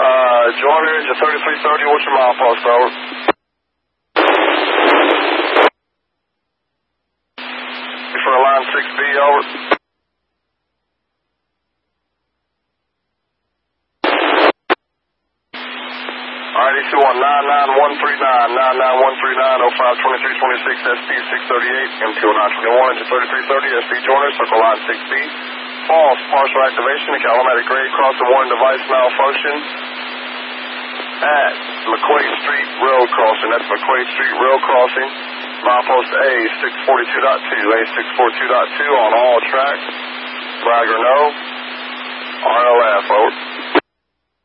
Joiner, engine 3330, what's your milepost, over? For line 6B, over. Alright, EC1, 99139, 99139, 052326, SP 638, MQ921, engine 3330, SP Joiner, circle line 6B. False, partial activation, automatic grade, crossing one device malfunction at McQuaid Street Road Crossing. That's McQuaid Street Road Crossing. Milepost A642.2, A642.2 on all tracks. Flag or no. RLF, over.